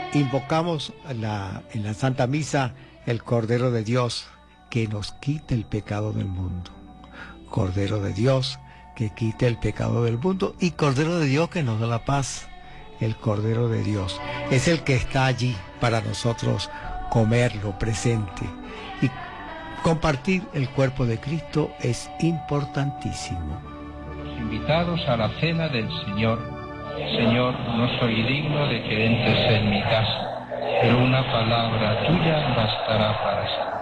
Invocamos en la Santa Misa el Cordero de Dios que nos quite el pecado del mundo. Cordero de Dios que quite el pecado del mundo y Cordero de Dios que nos da la paz. El Cordero de Dios es el que está allí para nosotros comerlo presente. Y compartir el cuerpo de Cristo es importantísimo. Los invitados a la cena del Señor. Señor, no soy digno de que entres en mi casa, pero una palabra tuya bastará para salvar.